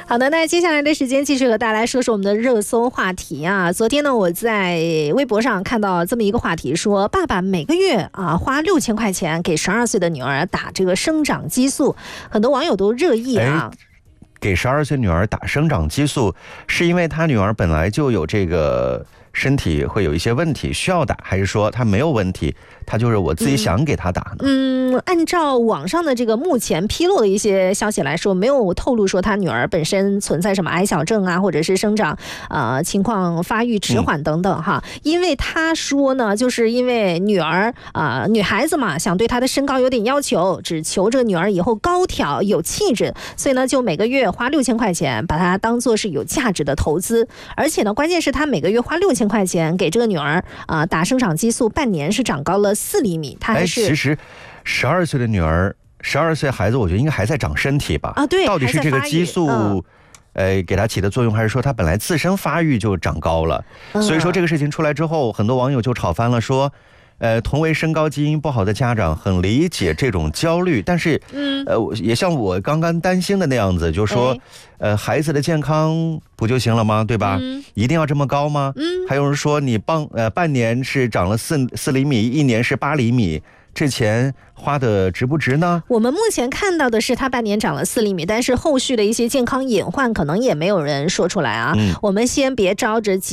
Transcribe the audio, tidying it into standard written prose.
好的，那接下来的时间继续和大家来说说我们的热搜话题啊。昨天呢，我在微博上看到这么一个话题，说爸爸每个月花6000块钱给12岁的女儿打这个生长激素，很多网友都热议啊。 给12岁女儿打生长激素，是因为她女儿本来就有这个身体会有一些问题需要打，还是说她没有问题，她就是我自己想给她打呢？ 按照网上的这个目前披露的一些消息来说，没有透露说她女儿本身存在什么矮小症啊，或者是生长情况发育迟缓等等哈。因为她说呢，就是因为女儿女孩子嘛，想对她的身高有点要求，只求这个女儿以后高挑有气质，所以呢就每个月花6000块钱，把它当做是有价值的投资。而且呢，关键是她每个月花6000块钱给这个女儿打生长激素，半年是长高了4厘米。她还是其实12岁的女儿，12岁孩子，我觉得应该还在长身体吧？ 对， 到底是这个激素给他起的作用，还是说他本来自身发育就长高了？所以说这个事情出来之后，很多网友就吵翻了，说同为身高基因不好的家长很理解这种焦虑，但是也像我刚刚担心的那样子，就是说孩子的健康不就行了吗？对吧？一定要这么高吗？还有人说你半年是长了4厘米，1年是8厘米，这钱花的值不值呢？ 我们目前看到的是他半年长了4厘米，但是后续的一些健康隐患可能也没有人说出来啊。我们先别着着急